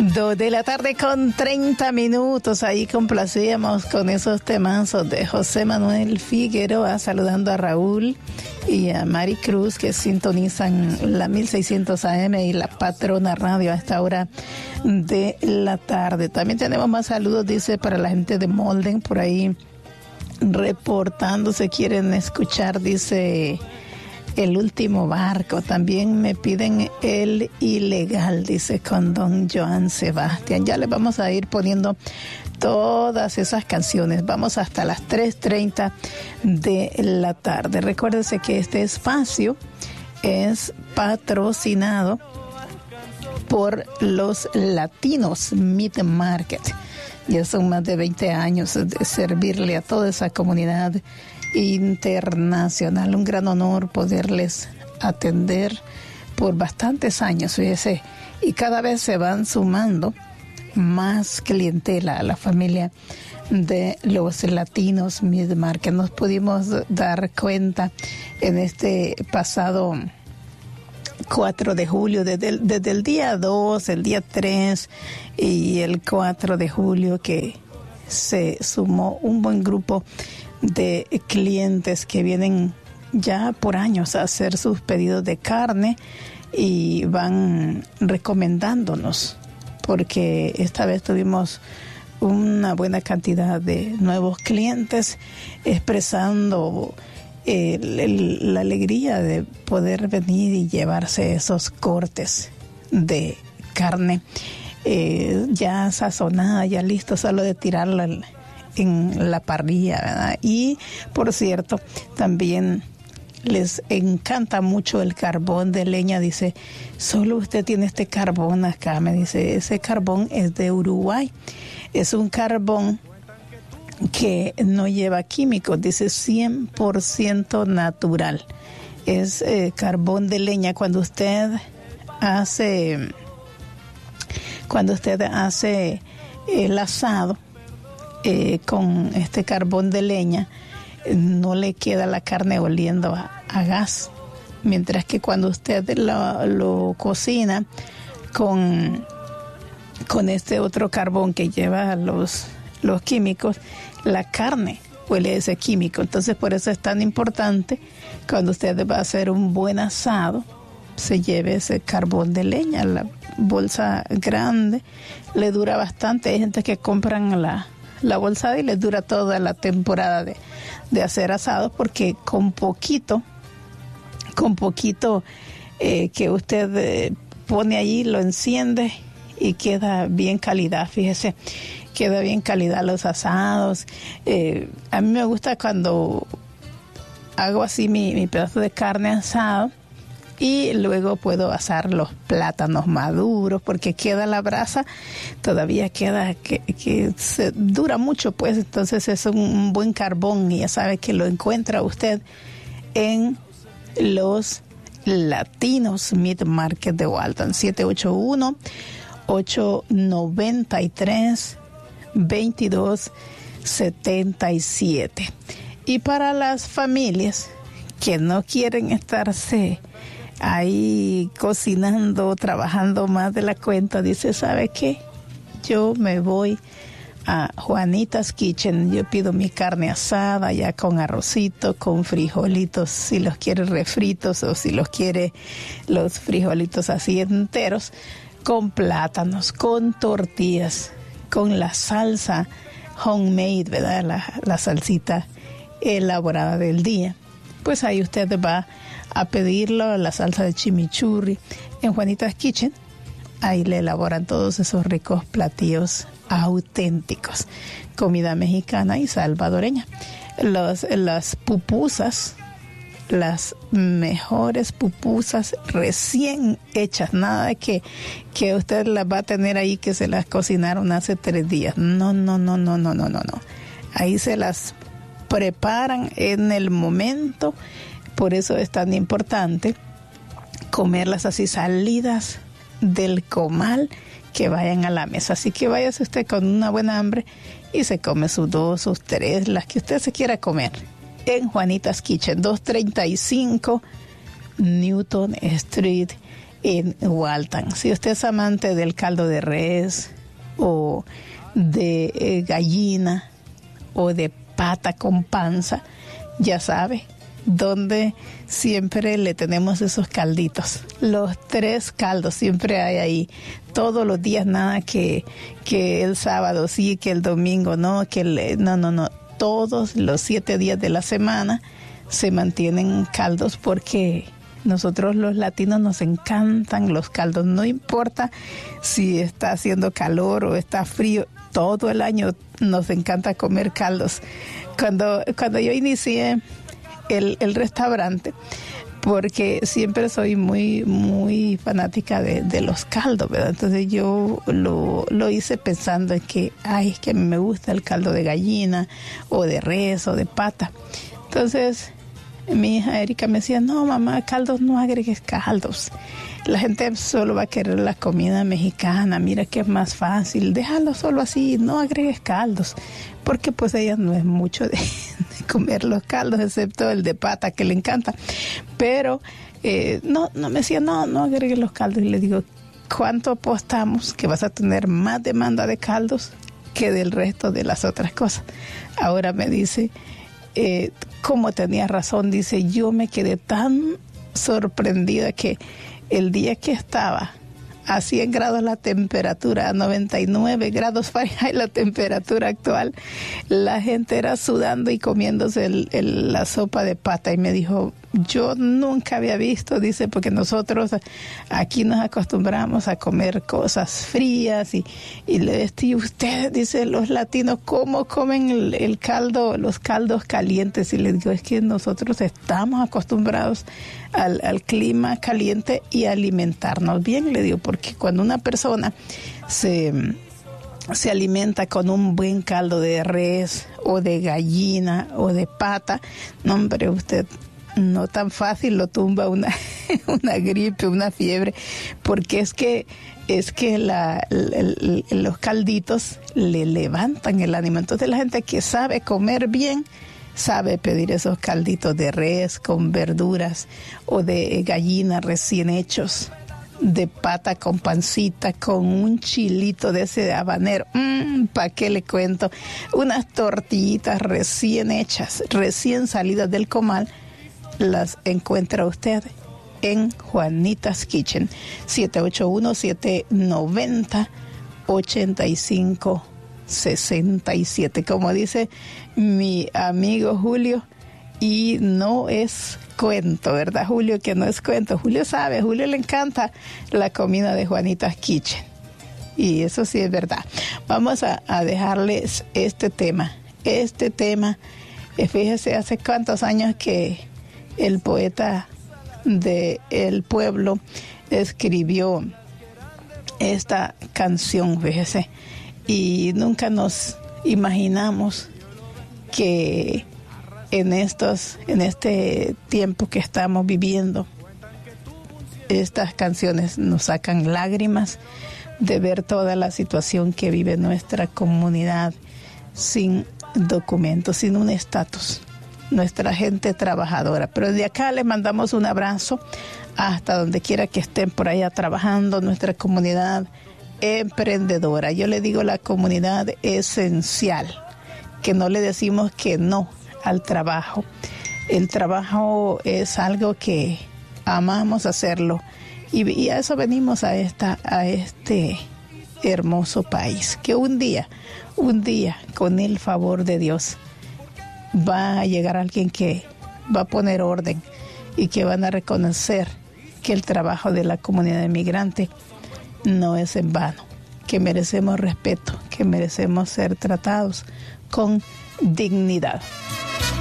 2:30 p.m. Ahí complacíamos con esos temazos de José Manuel Figueroa, saludando a Raúl y a Mari Cruz, que sintonizan la 1600 AM y la Patrona Radio a esta hora de la tarde. También tenemos más saludos, dice, para la gente de Molden, por ahí reportándose, quieren escuchar, dice, El Último Barco. También me piden El Ilegal, dice, con don Joan Sebastián. Ya les vamos a ir poniendo todas esas canciones. Vamos hasta las 3:30 de la tarde. Recuérdense que este espacio es patrocinado por los Latinos Meat Market. Ya son más de 20 años de servirle a toda esa comunidad internacional. Un gran honor poderles atender por bastantes años, fíjese, y cada vez se van sumando más clientela a la familia de los Latinos Meat Market. Nos pudimos dar cuenta en este pasado 4 de julio, desde el día 2, el día 3 y el 4 de julio, que se sumó un buen grupo de clientes que vienen ya por años a hacer sus pedidos de carne y van recomendándonos, porque esta vez tuvimos una buena cantidad de nuevos clientes expresando la alegría de poder venir y llevarse esos cortes de carne ya sazonada, ya listo, solo de tirarla en la parrilla, ¿verdad? Y por cierto, también les encanta mucho el carbón de leña. Dice, solo usted tiene este carbón acá, me dice. Ese carbón es de Uruguay, es un carbón que no lleva químicos, dice, 100% natural. Es carbón de leña. Cuando usted hace el asado con este carbón de leña, no le queda la carne oliendo a gas, mientras que cuando usted lo cocina con este otro carbón que lleva los químicos, la carne huele a ese químico. Entonces, por eso es tan importante, cuando usted va a hacer un buen asado, se lleve ese carbón de leña. La bolsa grande le dura bastante. Hay gente que compran la bolsa y les dura toda la temporada de hacer asados, porque con poquito que usted pone allí, lo enciende y queda bien calidad. Fíjese, queda bien calidad los asados. A mí me gusta cuando hago así mi pedazo de carne asado y luego puedo asar los plátanos maduros, porque queda la brasa, todavía queda que se dura mucho, pues. Entonces es un buen carbón, y ya sabe que lo encuentra usted en los Latinos Meat Market de Walton. 781-893-2277. Y para las familias que no quieren estarse ahí cocinando, trabajando más de la cuenta, dice, ¿sabe qué? Yo me voy a Juanitas Kitchen. Yo pido mi carne asada ya con arrocito, con frijolitos, si los quiere refritos, o si los quiere los frijolitos así enteros, con plátanos, con tortillas, con la salsa homemade, ¿verdad? La salsita elaborada del día. Pues ahí usted va a pedirlo, la salsa de chimichurri en Juanitas Kitchen. Ahí le elaboran todos esos ricos platillos auténticos, comida mexicana y salvadoreña. Las pupusas, las mejores pupusas recién hechas, nada de que usted las va a tener ahí que se las cocinaron hace 3 días. No. Ahí se las preparan en el momento. Por eso es tan importante comerlas así, salidas del comal, que vayan a la mesa. Así que váyase usted con una buena hambre y se come sus 2, sus 3, las que usted se quiera comer, en Juanitas Kitchen, 235 Newton Street en Waltham. Si usted es amante del caldo de res o de gallina o de pata con panza, ya sabe donde siempre le tenemos esos calditos. Los 3 caldos siempre hay ahí, todos los días, nada que el sábado sí, que el domingo no, no. Todos los 7 días de la semana se mantienen caldos porque nosotros los latinos nos encantan los caldos. No importa si está haciendo calor o está frío, todo el año nos encanta comer caldos. Cuando yo inicié el restaurante, porque siempre soy muy fanática de los caldos, ¿verdad? Entonces yo lo hice pensando en que, es que a mí me gusta el caldo de gallina o de res o de pata. Entonces mi hija Erika me decía, no mamá, caldos no agregues caldos. La gente solo va a querer la comida mexicana, mira que es más fácil, déjalo solo así, no agregues caldos. Porque pues ella no es mucho de comer los caldos, excepto el de pata que le encanta. Pero no me decía, no agregues los caldos. Y le digo, ¿cuánto apostamos que vas a tener más demanda de caldos que del resto de las otras cosas? Ahora me dice, como tenía razón, dice, yo me quedé tan sorprendida que el día que estaba a 100 grados la temperatura, a 99 grados Fahrenheit la temperatura actual, la gente era sudando y comiéndose la sopa de pata. Y me dijo, yo nunca había visto, dice, porque nosotros aquí nos acostumbramos a comer cosas frías y ustedes, dice, los latinos, ¿cómo comen el caldo, los caldos calientes? Y le digo, es que nosotros estamos acostumbrados al clima caliente y a alimentarnos bien, le digo, porque cuando una persona se alimenta con un buen caldo de res o de gallina o de pata, no hombre, usted no tan fácil lo tumba una gripe, una fiebre, porque es que los calditos le levantan el ánimo. Entonces la gente que sabe comer bien sabe pedir esos calditos de res con verduras o de gallina recién hechos, de pata con pancita, con un chilito de ese de habanero. ¿Para qué le cuento? Unas tortillitas recién hechas, recién salidas del comal, las encuentra usted en Juanita's Kitchen, 781-790-8567. Como dice mi amigo Julio, y no es cuento, ¿verdad, Julio? Que no es cuento. Julio sabe, Julio le encanta la comida de Juanita's Kitchen. Y eso sí es verdad. Vamos a dejarles este tema. Fíjese, hace cuántos años que el poeta del pueblo escribió esta canción, fíjese, y nunca nos imaginamos que en este tiempo que estamos viviendo, estas canciones nos sacan lágrimas de ver toda la situación que vive nuestra comunidad sin documentos, sin un estatus, nuestra gente trabajadora. Pero de acá les mandamos un abrazo hasta donde quiera que estén por allá trabajando, nuestra comunidad emprendedora. Yo le digo la comunidad esencial, que no le decimos que no al trabajo. El trabajo es algo que amamos hacerlo y a eso venimos a este hermoso país, que un día, con el favor de Dios, va a llegar alguien que va a poner orden y que van a reconocer que el trabajo de la comunidad inmigrante no es en vano, que merecemos respeto, que merecemos ser tratados con dignidad.